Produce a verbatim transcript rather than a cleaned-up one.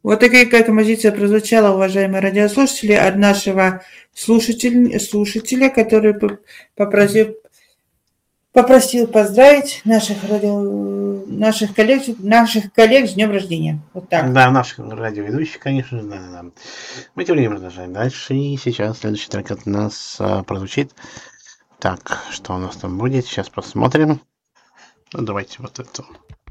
Вот такая композиция прозвучала, уважаемые радиослушатели, от нашего слушателя, слушателя который попросил, попросил поздравить наших, радио, наших, коллег, наших коллег с днем рождения. Вот так. Да, наших радиоведущих, конечно же, да, да, да. Мы тем временем продолжаем дальше, и сейчас следующий трек от нас а, прозвучит. Так, что у нас там будет? Сейчас посмотрим. Ну, давайте вот это.